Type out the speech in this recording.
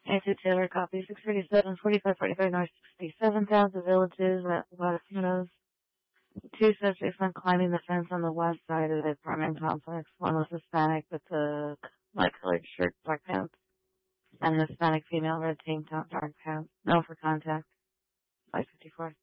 Nancy Taylor, copy 637, 4545 North 67th Ave, the Villages, Latinos. Two suspects went climbing the fence on the west side of the apartment complex. One was Hispanic with a light-colored shirt, black pants, and a Hispanic female, red tank top, dark pants. No for contact. 554.